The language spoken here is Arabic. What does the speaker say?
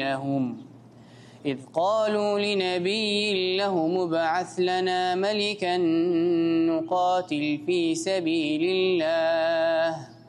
لهم ابعث لنا ملكا نقاتل في سبيل الله